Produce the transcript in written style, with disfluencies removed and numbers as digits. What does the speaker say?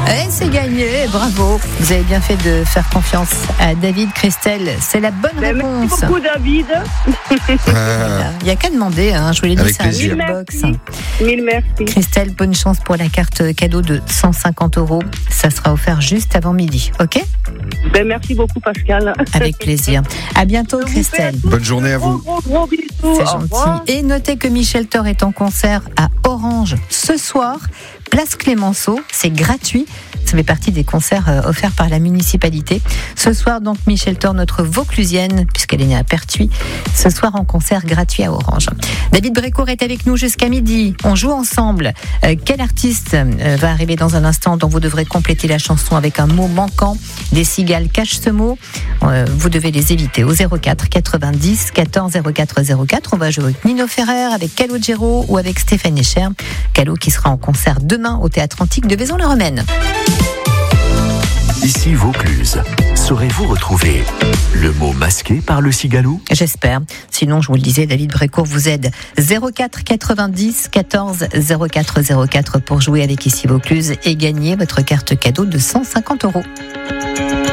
Et c'est gagné, bravo. Vous avez bien fait de faire confiance à David. Christelle, c'est la bonne réponse. Merci beaucoup, David. Il n'y a qu'à demander, je vous l'ai dit, Avec c'est un plaisir. jukebox. Mille merci. Christelle, bonne chance pour la carte cadeau de 150 €. Ça sera offert juste avant midi, ok ? Merci beaucoup, Pascal. Avec plaisir. À bientôt, Christelle. Bonne journée à vous. Gros bisous. C'est Au gentil. revoir. Et notez que Michel Thor est en concert à Orange ce soir, place Clémenceau. C'est gratuit. Ça fait partie des concerts offerts par la municipalité. Ce soir, donc, Michel Thor, notre Vauclusienne, puisqu'elle est née à Pertuis, ce soir en concert gratuit à Orange. David Brécourt est avec nous jusqu'à midi. On joue ensemble. Quel artiste va arriver dans un instant dont vous devrez compléter la chanson avec un mot manquant? Des cigales cachent ce mot. Vous devez les éviter au 04 90 14 04 04. On va jouer avec Nino Ferrer, avec Calogero ou avec Stéphane Echer. Calo qui sera en concert demain au Théâtre Antique de Vaison-le-Romaine. Ici Vaucluse. Saurez-vous retrouver le mot masqué par le cigalo? J'espère. Sinon, je vous le disais, David Brécourt vous aide. 04 90 14 04 04 pour jouer avec Ici Vaucluse et gagner votre carte cadeau de 150 €.